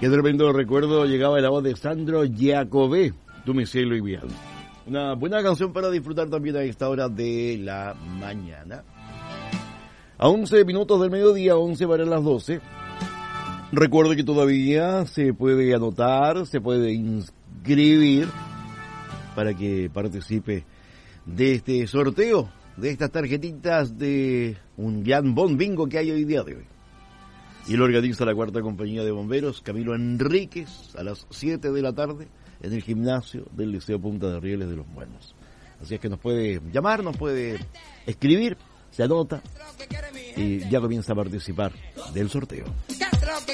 Qué tremendo recuerdo, llegaba la voz de Sandro Giacobbe, Tu mi cielo y mi alma. Una buena canción para disfrutar también a esta hora de la mañana. A 11 minutos del mediodía, 11 para las 12. Recuerde que todavía se puede anotar, se puede inscribir para que participe de este sorteo, de estas tarjetitas de un gran bon bingo que hay hoy día de hoy. Y lo organiza la Cuarta Compañía de Bomberos, Camilo Enríquez, a las 7 de la tarde, en el gimnasio del Liceo Punta de Rieles de los Buenos. Así es que nos puede llamar, nos puede escribir, se anota y ya comienza a participar del sorteo.